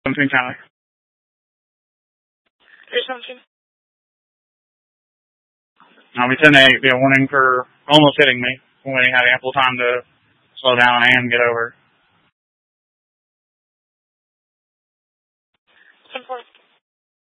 17 County. 317. I'll be 10-8, be a warning for almost hitting me when he had ample time to slow down and get over. 10-4.